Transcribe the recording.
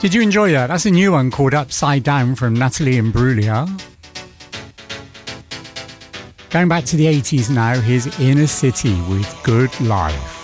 Did you enjoy that? That's a new one called Upside Down from Natalie Imbruglia. Going back to the 80s now, here's Inner City with Good Life.